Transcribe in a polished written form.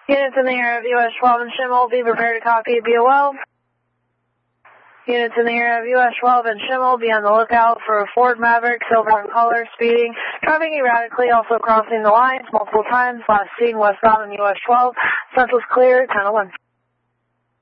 Units in the area of US 12 and Schimmel, be prepared to copy BOL. Units in the area of US 12 and Schimmel, be on the lookout for a Ford Maverick, silver in color, speeding, driving erratically, also crossing the lines multiple times, last seen westbound on US 12. Central's clear, 10-1.